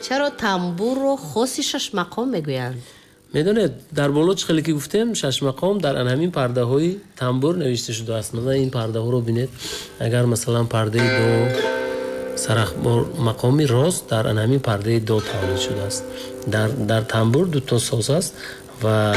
چرا تنبور رو خاصی شش مقام میگویند؟ میدونید در بلوچ خیلی که گفتیم شش مقام در همین پرده های تنبور نوشته شده است. مثلا این پرده ها رو بینید، اگر مثلا پرده دو سرخ مقامی راست در همین پرده دو تولید شده است. در تنبور دو تا ساز است و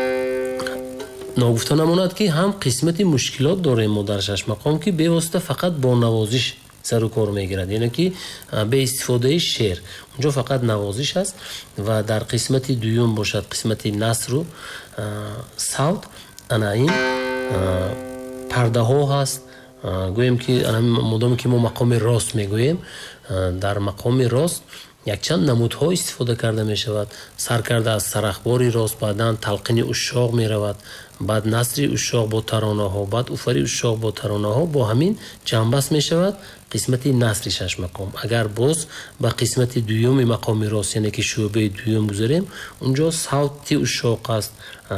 ناگفته نماند که هم قسمتی مشکلات داریم ما در شش مقام که به واسطه فقط با نوازش سر و کار میگیرد، یعنی که به استفاده شعر اونجا فقط نوازش است و در قسمت دوم باشد قسمت نثر و صوت انا این پرده ها هست. گویم که مدام که ما مقام راست میگوییم، در مقام راست یک چند نمودها استفاده کرده می شود. سر کرده از سرخباری راست، بعداً تلقین اشاق می رود، بعد نثر اشاق با ترانه ها، بعد افری اشاق با ترانه ها، با همین جنبست می شود قسمت نثر شش مقام. اگر باز با قسمت دوم مقام راست یعنی که شعبه دوم گذاریم، اونجا صوت اشاق است،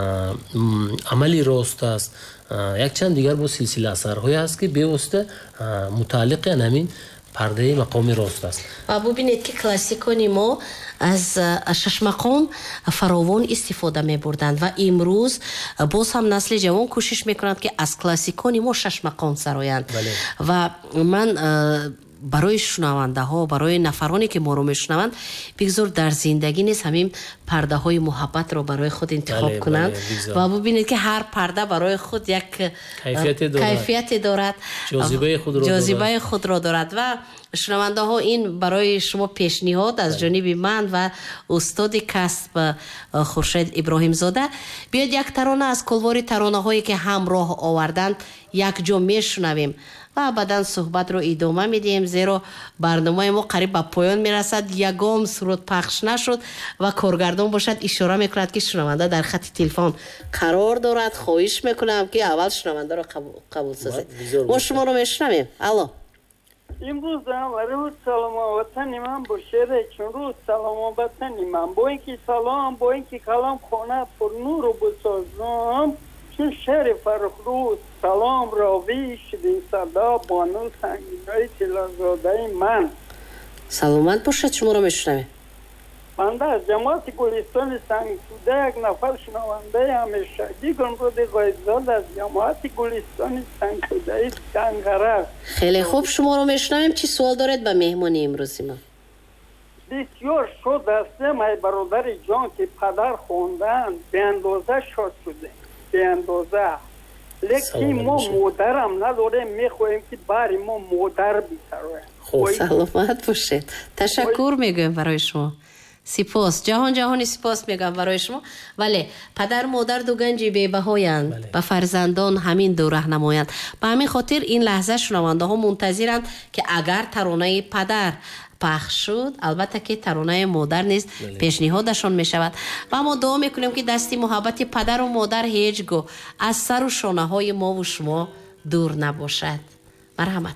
عملی راست است، یک چند دیگر با سلسله اثرهای است که به واسطه متعلق همین پرده مقام راست است. و ببینید که کلاسیکانی ما از شش مقام فراوان استفاده می بردند و امروز باز هم نسل جوان کوشش میکنند که از کلاسیکانی ما شش مقام سرایند. و من برای شنونده ها، برای نفرانی که ما رو میشنوند بگذار در زندگی نیست همین پرده های محبت رو برای خود انتخاب کنند و ببینید که هر پرده برای خود یک کیفیت دارد، جاذبه خود را دارد. و شنونده ها این برای شما پیشنهاد از جانب من و استاد کسب خورشید ابراهیم زاده. بیاید یک ترانه از کلوار ترانه هایی که همراه آوردند یک جا میشنویم و بعداً صحبت رو ادامه میدیم، زیرا برنامه ما قریب به پایان میرسد. یگام سرود پخش نشد و کارگردان باشد اشاره میکند که شنونده در خط تلفن قرار دارد. خواهش میکنم که اول شنونده رو قبول سازید. ما شما رو میشنویم. الو. امروز روز سلام وطن من با شعر چون روز سلام وطن من با اینکه سلام با اینکه کلام خانه پر نور و بسازم چون شعر فرخروز سلام راوی شدین صدا بانو سنگینای تلازاده من. سلامت باشد، شما رو میشنویم. من در جماعت گلستان سنگسوده یک نفر شنونده همیشگی گمرود غیزاد از جماعت گلستان سنگسوده سنگره. خیلی خوب، شما رو میشنویم. چی سوال دارید به مهمانی امروزی ما؟ بسیار شد دسته مای برادر جان که پدر خوندن به اندازه شاد شده، به اندازه. لیکن ما مادرم نداره، میخواهیم که باری ما مادر بیتره. سلامت باشید. تشکر میگویم برای شما. سپاس، جهانی سپاس میگم برای شما. ولی پدر مادر دو گنج بی‌بهایند، به فرزندان همین دو راهنمایند. به همین خاطر این لحظه شنونده ها منتظرند که اگر ترانه پدر پخش شد، البته که ترانه مادر نیست پیشنهادشان می شود و ما دعا میکنیم که دستی محبت پدر و مادر هیچگاه از سر و شانه های ما و شما دور نباشد. مرحمت.